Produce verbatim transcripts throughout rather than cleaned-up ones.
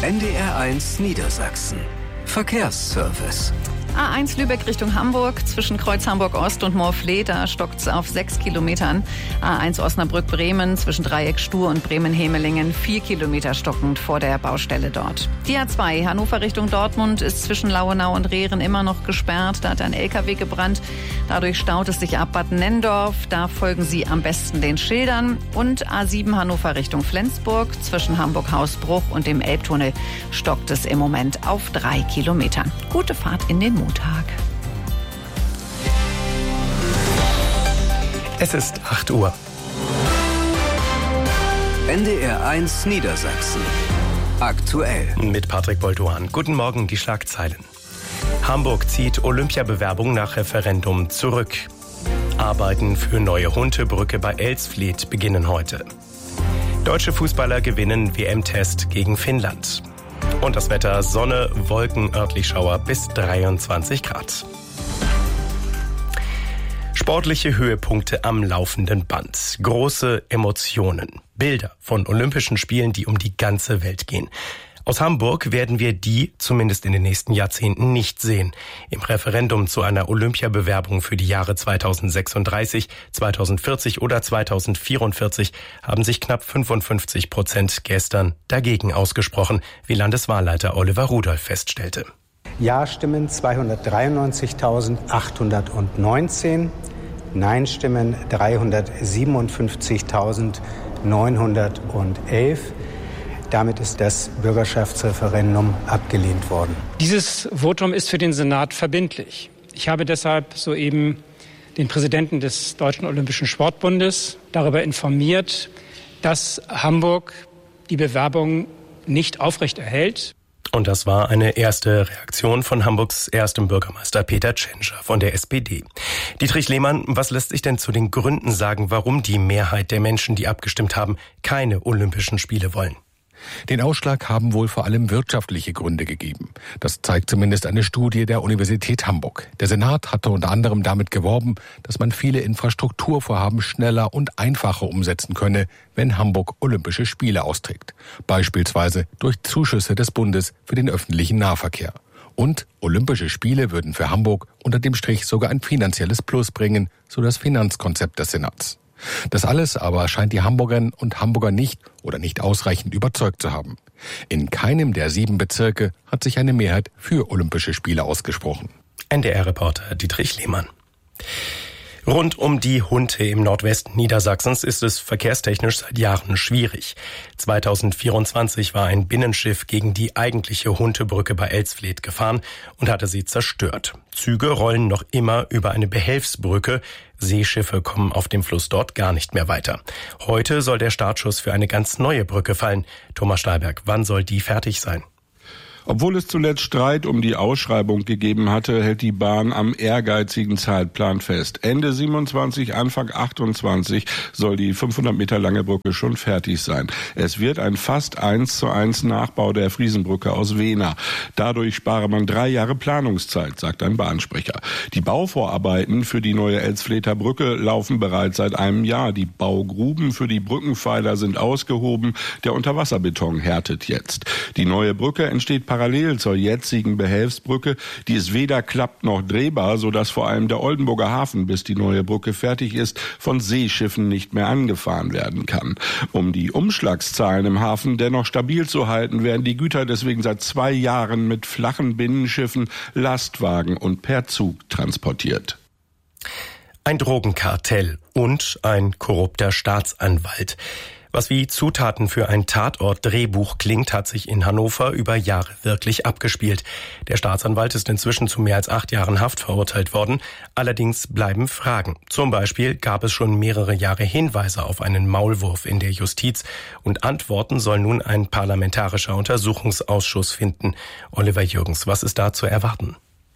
N D R eins Niedersachsen. Verkehrsservice. A eins Lübeck Richtung Hamburg, zwischen Kreuz Hamburg-Ost und Moorfleet, da stockt es auf sechs Kilometern. A eins Osnabrück-Bremen, zwischen Dreieck Stur und Bremen-Hemelingen, vier Kilometer stockend vor der Baustelle dort. Die A zwei Hannover Richtung Dortmund ist zwischen Lauenau und Rehren immer noch gesperrt. Da hat ein L K W gebrannt. Dadurch staut es sich ab Bad Nenndorf. Da folgen Sie am besten den Schildern. Und A sieben Hannover Richtung Flensburg, zwischen Hamburg-Hausbruch und dem Elbtunnel stockt es im Moment auf drei Kilometern. Gute Fahrt in den Montag. Es ist acht Uhr. N D R eins Niedersachsen. Aktuell. Mit Patrick Bolduan. Guten Morgen, die Schlagzeilen. Hamburg zieht Olympiabewerbung nach Referendum zurück. Arbeiten für neue Huntebrücke bei Elsfleth beginnen heute. Deutsche Fußballer gewinnen W M-Test gegen Finnland. Und das Wetter: Sonne, Wolken, örtlich Schauer bis dreiundzwanzig Grad. Sportliche Höhepunkte am laufenden Band. Große Emotionen. Bilder von Olympischen Spielen, die um die ganze Welt gehen. Aus Hamburg werden wir die, zumindest in den nächsten Jahrzehnten, nicht sehen. Im Referendum zu einer Olympiabewerbung für die Jahre zweitausendsechsunddreißig, zweitausendvierzig oder zweitausendvierundvierzig haben sich knapp fünfundfünfzig Prozent gestern dagegen ausgesprochen, wie Landeswahlleiter Oliver Rudolph feststellte. Ja-Stimmen zweihundertdreiundneunzigtausendachthundertneunzehn, Nein-Stimmen dreihundertsiebenundfünfzigtausendneunhundertelf. Damit ist das Bürgerschaftsreferendum abgelehnt worden. Dieses Votum ist für den Senat verbindlich. Ich habe deshalb soeben den Präsidenten des Deutschen Olympischen Sportbundes darüber informiert, dass Hamburg die Bewerbung nicht aufrechterhält. Und das war eine erste Reaktion von Hamburgs erstem Bürgermeister Peter Tschentscher von der S P D. Dietrich Lehmann, was lässt sich denn zu den Gründen sagen, warum die Mehrheit der Menschen, die abgestimmt haben, keine Olympischen Spiele wollen? Den Ausschlag haben wohl vor allem wirtschaftliche Gründe gegeben. Das zeigt zumindest eine Studie der Universität Hamburg. Der Senat hatte unter anderem damit geworben, dass man viele Infrastrukturvorhaben schneller und einfacher umsetzen könne, wenn Hamburg Olympische Spiele austrägt. Beispielsweise durch Zuschüsse des Bundes für den öffentlichen Nahverkehr. Und Olympische Spiele würden für Hamburg unter dem Strich sogar ein finanzielles Plus bringen, so das Finanzkonzept des Senats. Das alles aber scheint die Hamburgerinnen und Hamburger nicht oder nicht ausreichend überzeugt zu haben. In keinem der sieben Bezirke hat sich eine Mehrheit für Olympische Spiele ausgesprochen. N D R-Reporter Dietrich Lehmann. Rund um die Hunte im Nordwesten Niedersachsens ist es verkehrstechnisch seit Jahren schwierig. zweitausendvierundzwanzig war ein Binnenschiff gegen die eigentliche Huntebrücke bei Elsfleth gefahren und hatte sie zerstört. Züge rollen noch immer über eine Behelfsbrücke. Seeschiffe kommen auf dem Fluss dort gar nicht mehr weiter. Heute soll der Startschuss für eine ganz neue Brücke fallen. Thomas Stahlberg, wann soll die fertig sein? Obwohl es zuletzt Streit um die Ausschreibung gegeben hatte, hält die Bahn am ehrgeizigen Zeitplan fest. Ende siebenundzwanzig, Anfang achtundzwanzig soll die fünfhundert Meter lange Brücke schon fertig sein. Es wird ein fast eins zu eins Nachbau der Friesenbrücke aus Wehna. Dadurch spare man drei Jahre Planungszeit, sagt ein Bahnsprecher. Die Bauvorarbeiten für die neue Elsflether Brücke laufen bereits seit einem Jahr. Die Baugruben für die Brückenpfeiler sind ausgehoben. Der Unterwasserbeton härtet jetzt. Die neue Brücke entsteht parallel zur jetzigen Behelfsbrücke. Die ist weder klappt noch drehbar, sodass vor allem der Oldenburger Hafen, bis die neue Brücke fertig ist, von Seeschiffen nicht mehr angefahren werden kann. Um die Umschlagszahlen im Hafen dennoch stabil zu halten, werden die Güter deswegen seit zwei Jahren mit flachen Binnenschiffen, Lastwagen und per Zug transportiert. Ein Drogenkartell und ein korrupter Staatsanwalt. Was wie Zutaten für ein Tatort-Drehbuch klingt, hat sich in Hannover über Jahre wirklich abgespielt. Der Staatsanwalt ist inzwischen zu mehr als acht Jahren Haft verurteilt worden. Allerdings bleiben Fragen. Zum Beispiel gab es schon mehrere Jahre Hinweise auf einen Maulwurf in der Justiz. Und Antworten soll nun ein parlamentarischer Untersuchungsausschuss finden. Oliver Jürgens, was ist da zu erwarten?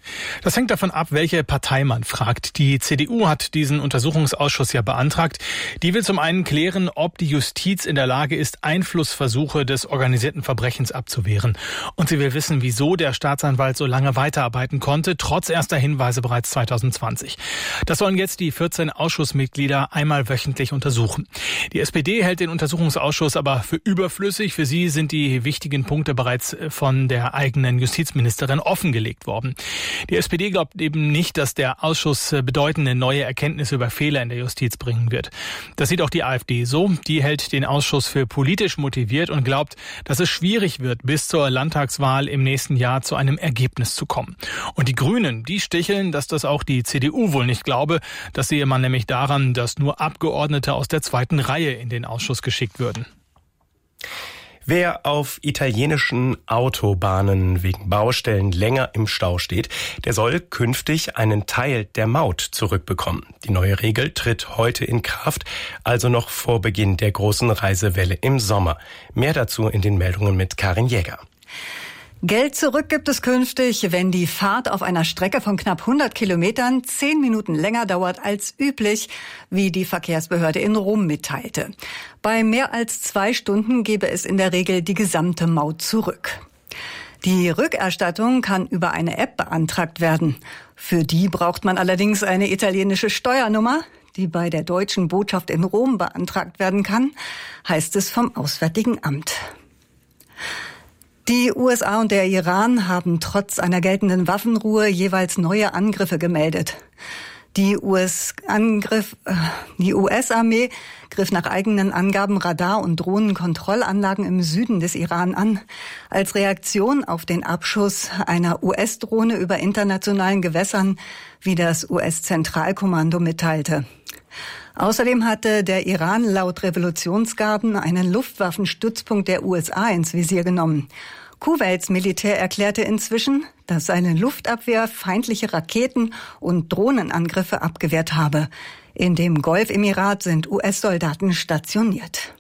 Das hängt davon ab, welche Partei man fragt. Die C D U hat diesen Untersuchungsausschuss ja beantragt. Die will zum einen klären, ob die Justiz in der Lage ist, Einflussversuche des organisierten Verbrechens abzuwehren. Und sie will wissen, wieso der Staatsanwalt so lange weiterarbeiten konnte, trotz erster Hinweise bereits zwanzig zwanzig. Das sollen jetzt die vierzehn Ausschussmitglieder einmal wöchentlich untersuchen. Die S P D hält den Untersuchungsausschuss aber für überflüssig. Für sie sind die wichtigen Punkte bereits von der eigenen Justizministerin offengelegt worden. Die S P D glaubt eben nicht, dass der Ausschuss bedeutende neue Erkenntnisse über Fehler in der Justiz bringen wird. Das sieht auch die AfD so. Die hält den Ausschuss für politisch motiviert und glaubt, dass es schwierig wird, bis zur Landtagswahl im nächsten Jahr zu einem Ergebnis zu kommen. Und die Grünen, die sticheln, dass das auch die C D U wohl nicht glaube. Das sehe man nämlich daran, dass nur Abgeordnete aus der zweiten Reihe in den Ausschuss geschickt würden. Wer auf italienischen Autobahnen wegen Baustellen länger im Stau steht, der soll künftig einen Teil der Maut zurückbekommen. Die neue Regel tritt heute in Kraft, also noch vor Beginn der großen Reisewelle im Sommer. Mehr dazu in den Meldungen mit Karin Jäger. Geld zurück gibt es künftig, wenn die Fahrt auf einer Strecke von knapp hundert Kilometern zehn Minuten länger dauert als üblich, wie die Verkehrsbehörde in Rom mitteilte. Bei mehr als zwei Stunden gebe es in der Regel die gesamte Maut zurück. Die Rückerstattung kann über eine App beantragt werden. Für die braucht man allerdings eine italienische Steuernummer, die bei der deutschen Botschaft in Rom beantragt werden kann, heißt es vom Auswärtigen Amt. Die U S A und der Iran haben trotz einer geltenden Waffenruhe jeweils neue Angriffe gemeldet. Die U S-Angriff, die U S-Armee griff nach eigenen Angaben Radar- und Drohnenkontrollanlagen im Süden des Iran an, als Reaktion auf den Abschuss einer U S-Drohne über internationalen Gewässern, wie das U S-Zentralkommando mitteilte. Außerdem hatte der Iran laut Revolutionsgarden einen Luftwaffenstützpunkt der U S A ins Visier genommen. Kuwaits Militär erklärte inzwischen, dass seine Luftabwehr feindliche Raketen und Drohnenangriffe abgewehrt habe. In dem Golfemirat sind U S-Soldaten stationiert.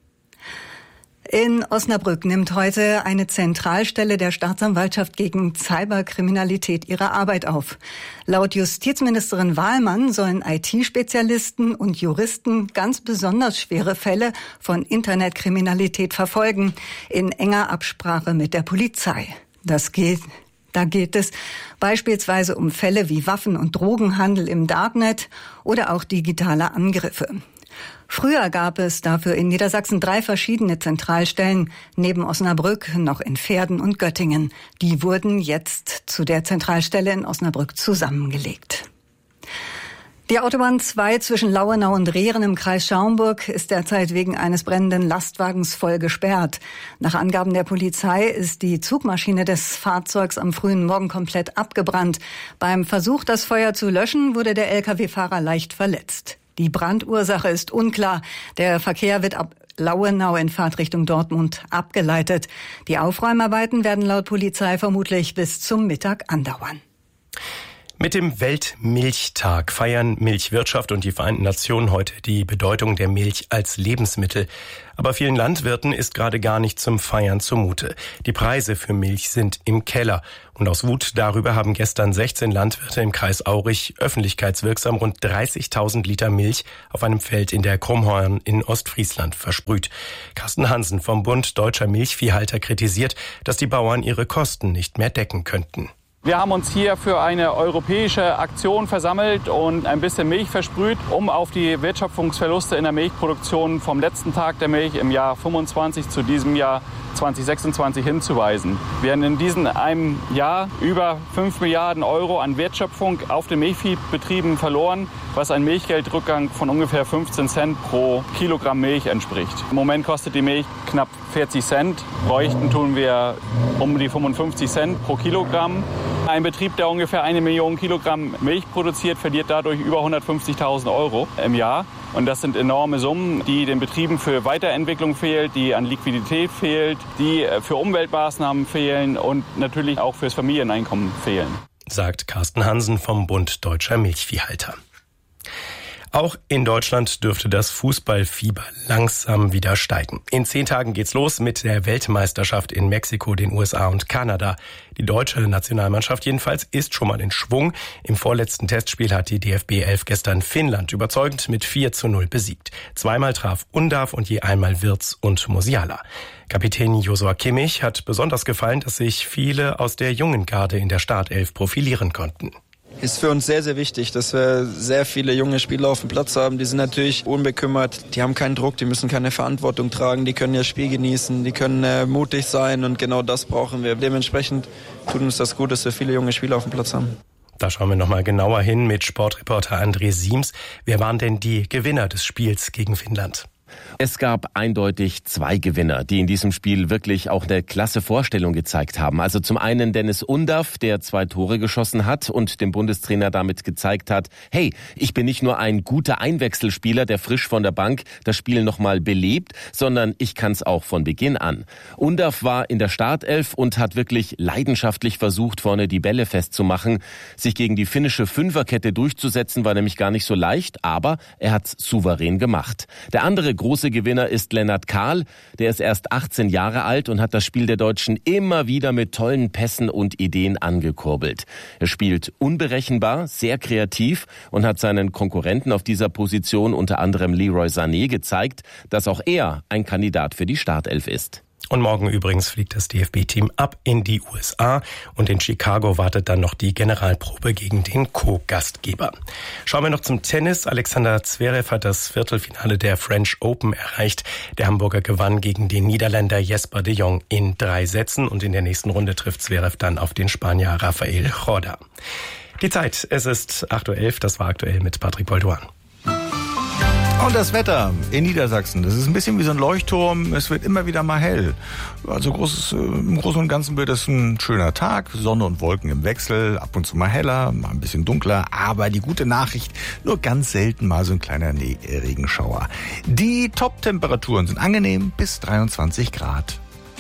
In Osnabrück nimmt heute eine Zentralstelle der Staatsanwaltschaft gegen Cyberkriminalität ihre Arbeit auf. Laut Justizministerin Wahlmann sollen I T-Spezialisten und Juristen ganz besonders schwere Fälle von Internetkriminalität verfolgen, in enger Absprache mit der Polizei. Das geht Da geht es beispielsweise um Fälle wie Waffen- und Drogenhandel im Darknet oder auch digitale Angriffe. Früher gab es dafür in Niedersachsen drei verschiedene Zentralstellen, neben Osnabrück noch in Verden und Göttingen. Die wurden jetzt zu der Zentralstelle in Osnabrück zusammengelegt. Die Autobahn zwei zwischen Lauenau und Rehren im Kreis Schaumburg ist derzeit wegen eines brennenden Lastwagens voll gesperrt. Nach Angaben der Polizei ist die Zugmaschine des Fahrzeugs am frühen Morgen komplett abgebrannt. Beim Versuch, das Feuer zu löschen, wurde der L K W-Fahrer leicht verletzt. Die Brandursache ist unklar. Der Verkehr wird ab Lauenau in Fahrtrichtung Dortmund abgeleitet. Die Aufräumarbeiten werden laut Polizei vermutlich bis zum Mittag andauern. Mit dem Weltmilchtag feiern Milchwirtschaft und die Vereinten Nationen heute die Bedeutung der Milch als Lebensmittel. Aber vielen Landwirten ist gerade gar nicht zum Feiern zumute. Die Preise für Milch sind im Keller. Und aus Wut darüber haben gestern sechzehn Landwirte im Kreis Aurich öffentlichkeitswirksam rund dreißigtausend Liter Milch auf einem Feld in der Krummhorn in Ostfriesland versprüht. Carsten Hansen vom Bund Deutscher Milchviehhalter kritisiert, dass die Bauern ihre Kosten nicht mehr decken könnten. Wir haben uns hier für eine europäische Aktion versammelt und ein bisschen Milch versprüht, um auf die Wertschöpfungsverluste in der Milchproduktion vom letzten Tag der Milch im Jahr fünfundzwanzig zu diesem Jahr zwanzig sechsundzwanzig hinzuweisen. Wir haben in diesem einem Jahr über fünf Milliarden Euro an Wertschöpfung auf den Milchviehbetrieben verloren, was ein Milchgeldrückgang von ungefähr fünfzehn Cent pro Kilogramm Milch entspricht. Im Moment kostet die Milch knapp vierzig Cent. Bräuchten tun wir um die fünfundfünfzig Cent pro Kilogramm. Ein Betrieb, der ungefähr eine Million Kilogramm Milch produziert, verliert dadurch über hundertfünfzigtausend Euro im Jahr. Und das sind enorme Summen, die den Betrieben für Weiterentwicklung fehlt, die an Liquidität fehlt, die für Umweltmaßnahmen fehlen und natürlich auch fürs Familieneinkommen fehlen. Sagt Carsten Hansen vom Bund Deutscher Milchviehhalter. Auch in Deutschland dürfte das Fußballfieber langsam wieder steigen. In zehn Tagen geht's los mit der Weltmeisterschaft in Mexiko, den U S A und Kanada. Die deutsche Nationalmannschaft jedenfalls ist schon mal in Schwung. Im vorletzten Testspiel hat die D F B elf gestern Finnland überzeugend mit vier zu null besiegt. Zweimal traf Undav und je einmal Wirtz und Musiala. Kapitän Joshua Kimmich hat besonders gefallen, dass sich viele aus der jungen Garde in der Startelf profilieren konnten. Ist für uns sehr, sehr wichtig, dass wir sehr viele junge Spieler auf dem Platz haben. Die sind natürlich unbekümmert, die haben keinen Druck, die müssen keine Verantwortung tragen, die können ihr Spiel genießen, die können äh, mutig sein und genau das brauchen wir. Dementsprechend tut uns das gut, dass wir viele junge Spieler auf dem Platz haben. Da schauen wir nochmal genauer hin mit Sportreporter André Siems. Wer waren denn die Gewinner des Spiels gegen Finnland? Es gab eindeutig zwei Gewinner, die in diesem Spiel wirklich auch eine klasse Vorstellung gezeigt haben. Also zum einen Dennis Undav, der zwei Tore geschossen hat und dem Bundestrainer damit gezeigt hat, hey, ich bin nicht nur ein guter Einwechselspieler, der frisch von der Bank das Spiel nochmal belebt, sondern ich kann es auch von Beginn an. Undav war in der Startelf und hat wirklich leidenschaftlich versucht, vorne die Bälle festzumachen. Sich gegen die finnische Fünferkette durchzusetzen, war nämlich gar nicht so leicht, aber er hat's souverän gemacht. Der andere große Gewinner ist Lennart Kahl. Der ist erst achtzehn Jahre alt und hat das Spiel der Deutschen immer wieder mit tollen Pässen und Ideen angekurbelt. Er spielt unberechenbar, sehr kreativ und hat seinen Konkurrenten auf dieser Position, unter anderem Leroy Sané, gezeigt, dass auch er ein Kandidat für die Startelf ist. Und morgen übrigens fliegt das D F B-Team ab in die U S A und in Chicago wartet dann noch die Generalprobe gegen den Co-Gastgeber. Schauen wir noch zum Tennis. Alexander Zverev hat das Viertelfinale der French Open erreicht. Der Hamburger gewann gegen den Niederländer Jesper de Jong in drei Sätzen und in der nächsten Runde trifft Zverev dann auf den Spanier Rafael Jorda. Die Zeit, es ist acht Uhr elf, das war aktuell mit Patrick Bolduan. Und das Wetter in Niedersachsen, das ist ein bisschen wie so ein Leuchtturm, es wird immer wieder mal hell. Also großes, im Großen und Ganzen wird es ein schöner Tag, Sonne und Wolken im Wechsel, ab und zu mal heller, mal ein bisschen dunkler, aber die gute Nachricht, nur ganz selten mal so ein kleiner ne- Regenschauer. Die Top-Temperaturen sind angenehm bis dreiundzwanzig Grad.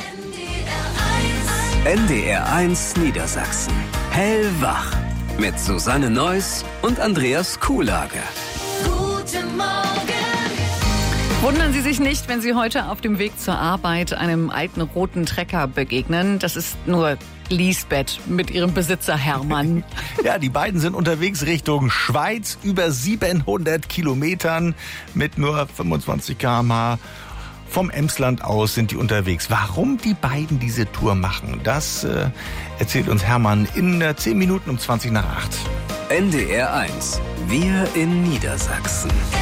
N D R eins Niedersachsen. Hellwach. Mit Susanne Neuss und Andreas Kuhlage. Guten Morgen. Wundern Sie sich nicht, wenn Sie heute auf dem Weg zur Arbeit einem alten roten Trecker begegnen. Das ist nur Lisbeth mit ihrem Besitzer Hermann. Ja, die beiden sind unterwegs Richtung Schweiz, über siebenhundert Kilometern mit nur fünfundzwanzig Kilometer pro Stunde. Vom Emsland aus sind die unterwegs. Warum die beiden diese Tour machen, das äh, erzählt uns Hermann in äh, zehn Minuten um zwanzig nach acht. N D R eins. Wir in Niedersachsen.